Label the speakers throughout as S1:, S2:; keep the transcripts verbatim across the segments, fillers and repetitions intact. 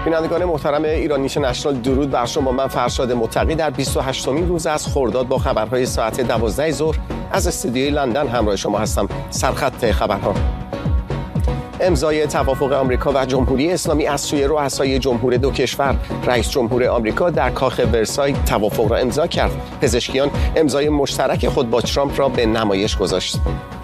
S1: بینندگان محترم ایران نیشن نشنال، درود بر شما. من فرشاد متقی در بیست و هشتمین روز از خرداد با خبرهای ساعت دوازده ظهر از استودیوی لندن همراه شما هستم. سرخط خبرها: امضای توافق آمریکا و جمهوری اسلامی از سوی رؤسای جمهور دو کشور. رئیس جمهور آمریکا در کاخ ورسای توافق را امضا کرد. پزشکیان امضای مشترک خود با ترامپ را به نمایش گذاشت.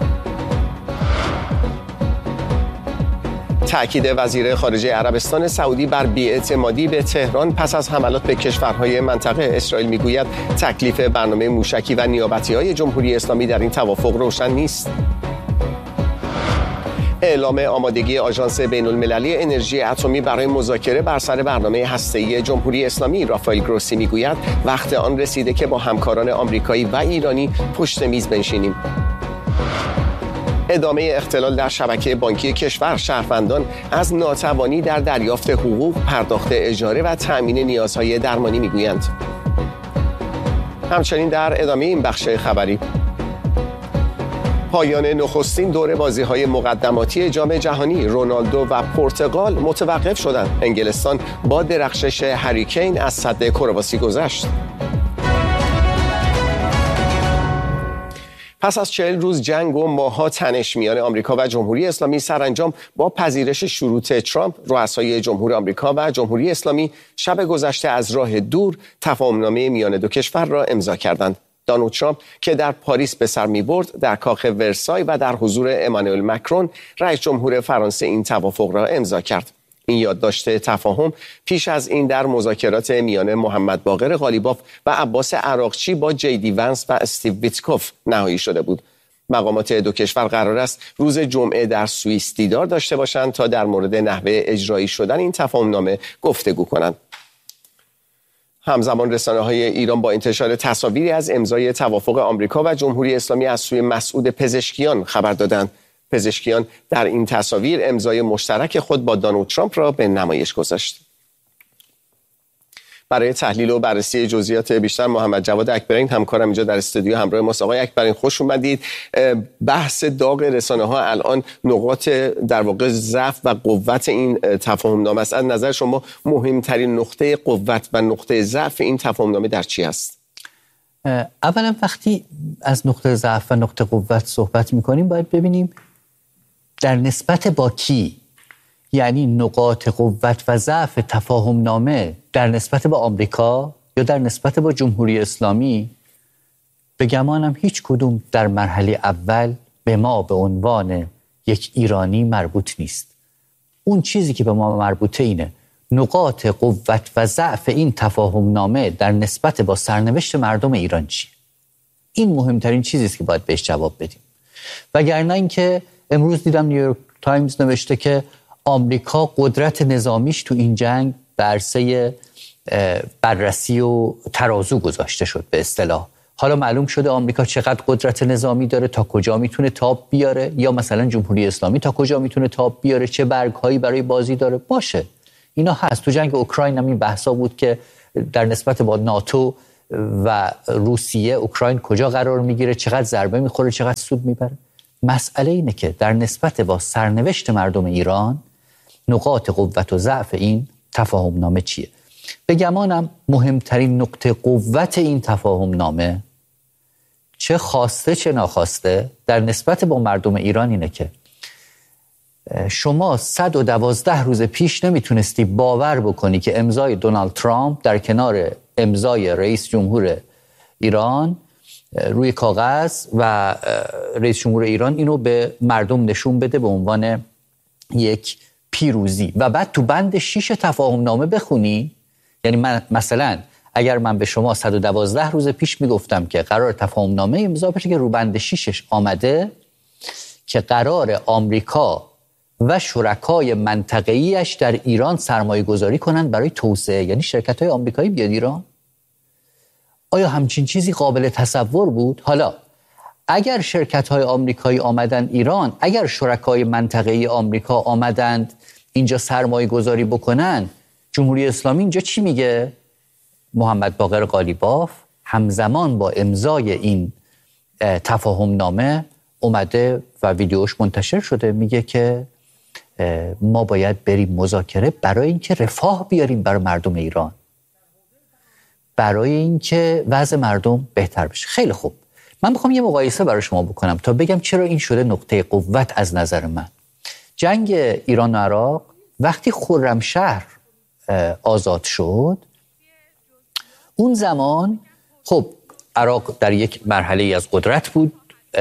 S1: تأکید وزیر خارجه عربستان سعودی بر بی‌اعتمادی به تهران پس از حملات به کشورهای منطقه. اسرائیل میگوید تکلیف برنامه موشکی و نیابتی‌های جمهوری اسلامی در این توافق روشن نیست. اعلام آمادگی آژانس بین‌المللی انرژی اتمی برای مذاکره بر سر برنامه هسته‌ای جمهوری اسلامی. رافائل گروسی میگوید وقت آن رسیده که با همکاران آمریکایی و ایرانی پشت میز بنشینیم. ادامه اختلال در شبکه بانکی کشور. شهروندان از ناتوانی در دریافت حقوق، پرداخت اجاره و تأمین نیازهای درمانی میگویند. همچنین در ادامه این بخش خبری، پایان نخستین دور بازی‌های مقدماتی جام جهانی. رونالدو و پرتغال متوقف شدند. انگلستان با درخشش هری کین از سد کرواسی گذشت. پس از چهل روز جنگ و ماه‌ها تنش میان آمریکا و جمهوری اسلامی سرانجام با پذیرش شروط ترامپ، رؤسای جمهور آمریکا و جمهوری اسلامی شب گذشته از راه دور تفاهمنامه میان دو کشور را امضا کردند. دونالد ترامپ که در پاریس به سر می‌برد، در کاخ ورسای و در حضور امانوئل مکرون رئیس جمهور فرانسه این توافق را امضا کرد. این یادداشت تفاهم پیش از این در مذاکرات میان محمد باقر قالیباف و عباس عراقچی با جیدی ونس و استیو ویتکوف نهایی شده بود. مقامات دو کشور قرار است روز جمعه در سوئیس دیدار داشته باشند تا در مورد نحوه اجرایی شدن این تفاهمنامه گفتگو کنند. همزمان رسانه‌های ایران با انتشار تصاویری از امضای توافق آمریکا و جمهوری اسلامی از سوی مسعود پزشکیان خبر دادند. پزشکیان در این تصاویر امضای مشترک خود با دونالد ترامپ را به نمایش گذاشت. برای تحلیل و بررسی جزئیات بیشتر محمد جواد اکبرین همکارم اینجا در استودیو همراه ماست. آقای اکبرین خوش اومدید. بحث داغ رسانه‌ها الان نقاط در واقع ضعف و قوت این تفاهمنامه است. از نظر شما مهمترین نقطه قوت و نقطه ضعف این تفاهمنامه در چی است؟
S2: اولا وقتی از نقطه ضعف و نقطه قوت صحبت می‌کنیم باید ببینیم در نسبت با کی، یعنی نقاط قوت و ضعف تفاهمنامه در نسبت با آمریکا یا در نسبت با جمهوری اسلامی. به گمانم هیچ کدوم در مرحله اول به ما به عنوان یک ایرانی مربوط نیست. اون چیزی که به ما مربوطه اینه نقاط قوت و ضعف این تفاهمنامه در نسبت با سرنوشت مردم ایران چیه. این مهمترین چیزی است که باید بهش جواب بدیم. وگرنه اینکه امروز دیدم نیویورک تایمز نوشته که آمریکا قدرت نظامیش تو این جنگ به عرصه بررسی و ترازو گذاشته شد به اصطلاح. حالا معلوم شده آمریکا چقدر قدرت نظامی داره، تا کجا میتونه تاب بیاره، یا مثلا جمهوری اسلامی تا کجا میتونه تاب بیاره، چه برگ‌هایی برای بازی داره. باشه، اینا هست. تو جنگ اوکراین هم این بحثا بود که در نسبت با ناتو و روسیه اوکراین کجا قرار میگیره، چقدر ضربه میخوره، چقدر سود میبره. مسئله اینه که در نسبت با سرنوشت مردم ایران نقاط قوت و ضعف این تفاهمنامه چیه؟ به گمانم مهمترین نقطه قوت این تفاهمنامه، چه خواسته چه ناخواسته، در نسبت با مردم ایران اینه که شما صد و دوازده روز پیش نمیتونستی باور بکنی که امضای دونالد ترامپ در کنار امضای رئیس جمهور ایران روی کاغذ و رئیس جمهور ایران اینو به مردم نشون بده به عنوان یک پیروزی و بعد تو بند شیش تفاهمنامه بخونی. یعنی من مثلا اگر من به شما صد و دوازده روز پیش میگفتم که قرار تفاهمنامه امضا بشه که رو بند شیشش آمده که قرار آمریکا و شرکای منطقه‌ایش در ایران سرمایه گذاری کنند برای توسعه، یعنی شرکت‌های آمریکایی بیاد ایران، آیا همچین چیزی قابل تصور بود؟ حالا اگر شرکت‌های آمریکایی آمدن ایران، اگر شرکای منطقه‌ای آمریکا آمدند اینجا سرمایه گذاری بکنن، جمهوری اسلامی اینجا چی میگه؟ محمد باقر قالیباف همزمان با امضای این تفاهمنامه اومده و ویدیوش منتشر شده، میگه که ما باید بریم مذاکره برای اینکه رفاه بیاریم برای مردم ایران، برای اینکه وضع مردم بهتر بشه. خیلی خوب، من میخوام یه مقایسه برای شما بکنم تا بگم چرا این شده نقطه قوت از نظر من. جنگ ایران و عراق وقتی خرمشهر آزاد شد، اون زمان خب عراق در یک مرحله از قدرت بود،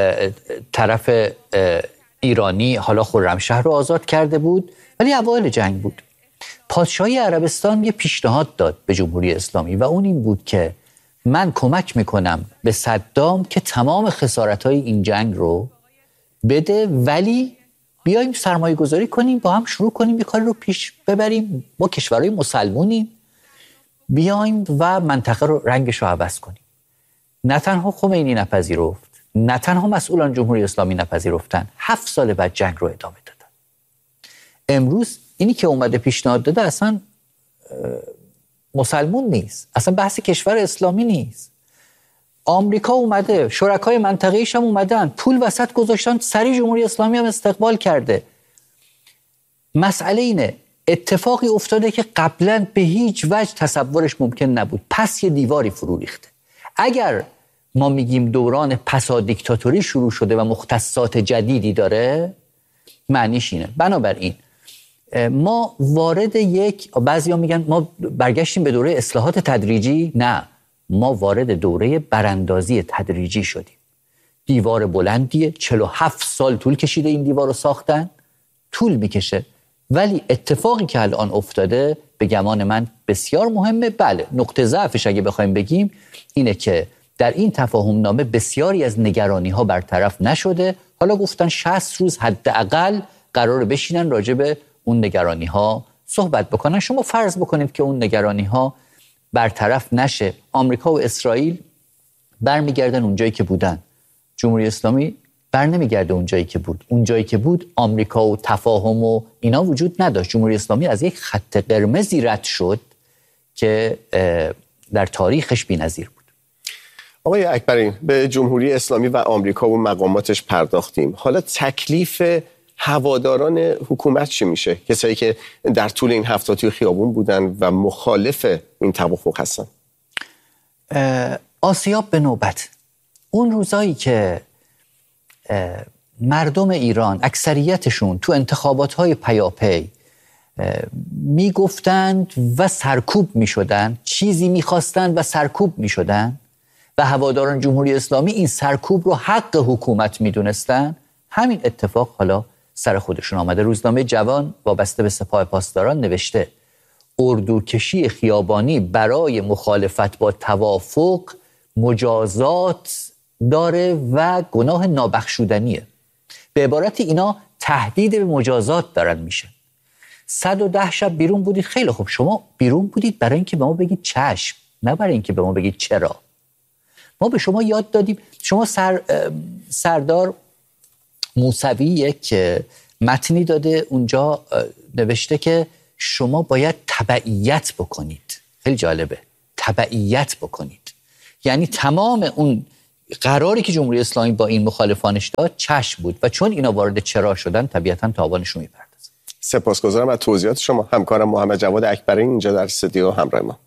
S2: طرف ایرانی حالا خرمشهر رو آزاد کرده بود، ولی اوایل جنگ بود. پادشاهی عربستان یه پیشنهاد داد به جمهوری اسلامی و اون این بود که من کمک میکنم به صدام که تمام خسارت‌های این جنگ رو بده، ولی بیایم سرمایه گذاری کنیم، با هم شروع کنیم یه کاری رو پیش ببریم، ما کشورهای مسلمونیم، بیایم و منطقه رو رنگش رو عوض کنیم. نه تنها خمینی نپذیرفت، نه تنها مسئولان جمهوری اسلامی نپذیرفتن، هفت سال بعد جنگ رو ادامه دادن. امروز اینی که اومده پیشنهاد داده اصلا مسلمون نیست، اصلا بحث کشور اسلامی نیست. آمریکا اومده، شرکای منطقه‌ایش هم اومدن، پول وسط گذاشتن، سری جمهوری اسلامی هم استقبال کرده. مسئله اینه اتفاقی افتاده که قبلا به هیچ وجه تصورش ممکن نبود، پس یه دیواری فرو ریخته. اگر ما میگیم دوران پسا دیکتاتوری شروع شده و مختصات جدیدی داره، معنیش اینه. بنابراین ما وارد یک، بعضیا میگن ما برگشتیم به دوره اصلاحات تدریجی، نه، ما وارد دوره براندازی تدریجی شدیم. دیوار بلندیه، چهل و هفت سال طول کشیده این دیوار رو ساختن، طول میکشه، ولی اتفاقی که الان افتاده به گمان من بسیار مهمه. بله، نقطه ضعفش اگه بخوایم بگیم اینه که در این تفاهم نامه بسیاری از نگرانی ها برطرف نشده. حالا گفتن شصت روز حداقل قراره بشینن راجع به اون نگرانی ها صحبت بکنن. شما فرض بکنید که اون نگرانی ها برطرف نشه، آمریکا و اسرائیل برمیگردن اونجایی که بودن، جمهوری اسلامی بر نمیگرده اونجایی که بود. اونجایی که بود آمریکا و تفاهم و اینا وجود نداشت. جمهوری اسلامی از یک خط قرمزی رد شد که در تاریخش بی‌نظیر بود.
S1: آقای اکبری، به جمهوری اسلامی و آمریکا و مقاماتش پرداختیم. حالا تکلیف هواداران حکومت چی میشه؟ کسایی که در طول این هفته توی خیابون بودن و مخالف این توافق هستن.
S2: آسیاب به نوبت. اون روزایی که مردم ایران اکثریتشون تو انتخابات‌های پیاپی میگفتند و سرکوب میشدن، چیزی میخواستند و سرکوب میشدن و هواداران جمهوری اسلامی این سرکوب رو حق حکومت میدونستن، همین اتفاق حالا سر خودشون آمده. روزنامه جوان وابسته به سپاه پاسداران نوشته اردوکشی خیابانی برای مخالفت با توافق مجازات داره و گناه نابخشودنیه. به عبارت اینا تهدید به مجازات دارن میشه. صد و ده شب بیرون بودید، خیلی خوب، شما بیرون بودید برای اینکه به ما بگید چشم، نه برای اینکه به ما بگید چرا. ما به شما یاد دادیم. شما سر، سردار موسوی یک متنی داده، اونجا نوشته که شما باید تبعیت بکنید. خیلی جالبه، تبعیت بکنید. یعنی تمام اون قراری که جمهوری اسلامی با این مخالفانش داد چشم بود و چون اینا وارد چرا شدن طبیعتاً تاوانشون میپردازه.
S1: سپاسگزارم از توضیحات شما. همکارم محمد جواد اکبری اینجا در استودیو همراه ما.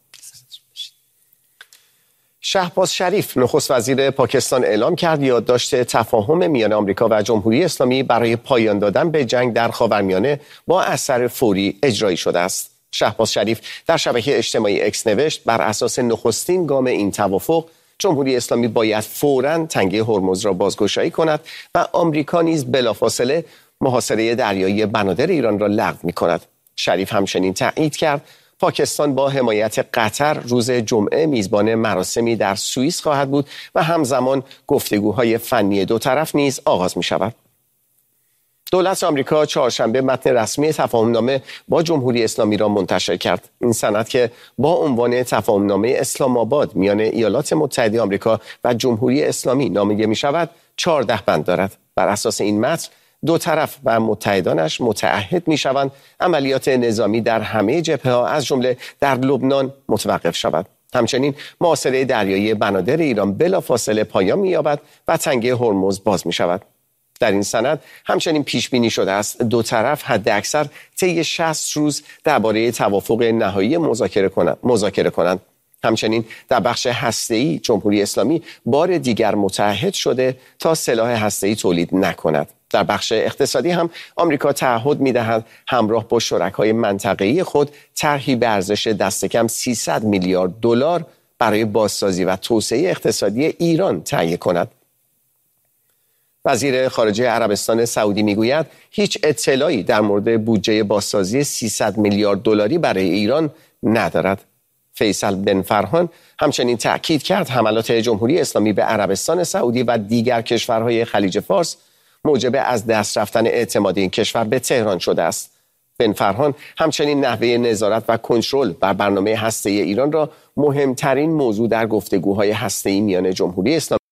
S1: شهباز شریف نخست وزیر پاکستان اعلام کرد یادداشت تفاهم میان آمریکا و جمهوری اسلامی برای پایان دادن به جنگ در خاورمیانه با اثر فوری اجرایی شده است. شهباز شریف در شبکه اجتماعی اکس نوشت بر اساس نخستین گام این توافق جمهوری اسلامی باید فوراً تنگه هرمز را بازگشایی کند و آمریکا نیز بلافاصله محاصره دریایی بنادر ایران را لغو می‌کند. شریف همچنین تأیید کرد پاکستان با حمایت قطر روز جمعه میزبان مراسمی در سوئیس خواهد بود و همزمان گفتگوهای فنی دو طرف نیز آغاز می شود. دولت آمریکا چهارشنبه متن رسمی تفاهمنامه با جمهوری اسلامی را منتشر کرد. این سند که با عنوان تفاهمنامه اسلام آباد میان ایالات متحده آمریکا و جمهوری اسلامی نامیده می شود، چهارده بند دارد. بر اساس این متن دو طرف و متحدانش متعهد می شوند عملیات نظامی در همه جبهه‌ها از جمله در لبنان متوقف شود. همچنین محاصره دریایی بنادر ایران بلافاصله پایان می یابد و تنگه هرمز باز می شود. در این سند همچنین پیش بینی شده است دو طرف حداکثر طی شصت روز درباره توافق نهایی مذاکره کنند مذاکره کنند. همچنین در بخش هسته‌ای جمهوری اسلامی بار دیگر متعهد شده تا سلاح هسته‌ای تولید نکند. در بخش اقتصادی هم آمریکا تعهد می‌دهد همراه با شرکای منطقه‌ای خود طرحی به ارزش دست کم سیصد میلیارد دلار برای بازسازی و توسعه اقتصادی ایران تهیه کند. وزیر خارجه عربستان سعودی میگوید هیچ اطلاعی در مورد بودجه بازسازی سیصد میلیارد دلاری برای ایران ندارد. فیصل بن فرهان همچنین تأکید کرد حملات جمهوری اسلامی به عربستان سعودی و دیگر کشورهای خلیج فارس موجب از دست رفتن اعتماد این کشور به تهران شده است. بن فرهان همچنین نحوه نظارت و کنترل بر برنامه هسته‌ای ایران را مهمترین موضوع در گفتگوهای هسته‌ای میان جمهوری اسلامی